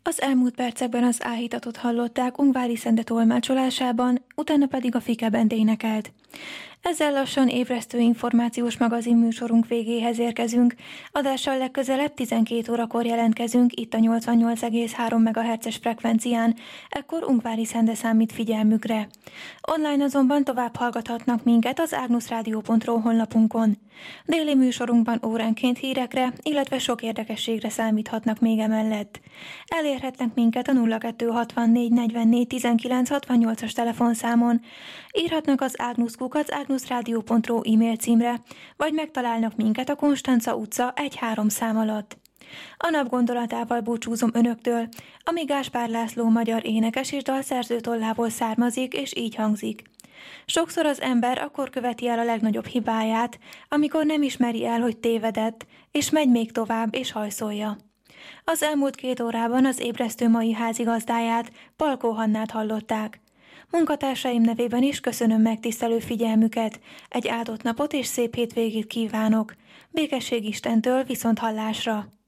Az elmúlt percekben az áhítatot hallották Ungvári Szende tolmácsolásában, utána pedig a Fike Band énekelt. Ezzel lassan ébresztő információs magazin műsorunk végéhez érkezünk. Adással legközelebb 12 órakor jelentkezünk itt a 88,3 MHz-es frekvencián, ekkor Ungvári Szende számít figyelmükre. Online azonban tovább hallgathatnak minket az agnusradio.ru honlapunkon. Déli műsorunkban óránként hírekre, illetve sok érdekességre számíthatnak még emellett. Elérhetnek minket a 0264 44 19 68-as telefonszámon, írhatnak az agnusradio.ru e-mail címre, vagy megtalálnak minket a Konstanca utca 1-3 szám alatt. A nap gondolatával búcsúzom önöktől, ami Gáspár László magyar énekes és dalszerző tollából származik, és így hangzik. Sokszor az ember akkor követi el a legnagyobb hibáját, amikor nem ismeri el, hogy tévedett, és megy még tovább, és hajszolja. Az elmúlt 2 órában az ébresztő mai házigazdáját, Palkó Hannát hallották. Munkatársaim nevében is köszönöm megtisztelő figyelmüket, egy áldott napot és szép hétvégét kívánok. Békesség Istentől, viszont hallásra!